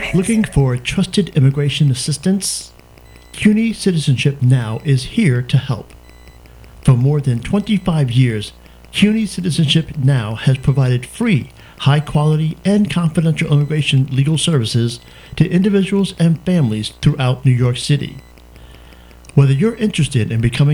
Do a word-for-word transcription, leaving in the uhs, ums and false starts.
Looking for trusted immigration assistance? CUNY Citizenship Now is here to help. For more than twenty-five years, CUNY Citizenship Now has provided free, high-quality, and confidential immigration legal services to individuals and families throughout New York City. Whether you're interested in becoming